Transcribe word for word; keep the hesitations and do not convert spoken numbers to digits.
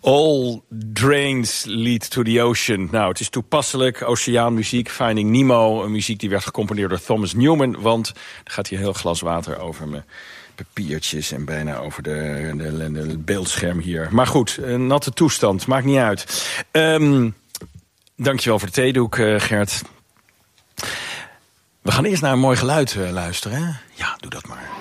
All drains lead to the ocean. Nou, het is toepasselijk. Oceaanmuziek, Finding Nemo. Een muziek die werd gecomponeerd door Thomas Newman. Want er gaat hier heel glas water over mijn papiertjes en bijna over de, de, de, de beeldscherm hier. Maar goed, een natte toestand, maakt niet uit. Um, dankjewel voor de theedoek, uh, Gert. We gaan eerst naar een mooi geluid uh, luisteren. Hè? Ja, doe dat maar.